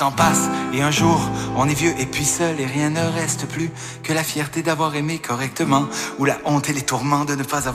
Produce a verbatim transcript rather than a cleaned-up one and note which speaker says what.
Speaker 1: temps passe et un jour on est vieux et puis seul et rien ne reste plus que la fierté d'avoir aimé correctement ou la honte et les tourments de ne pas avoir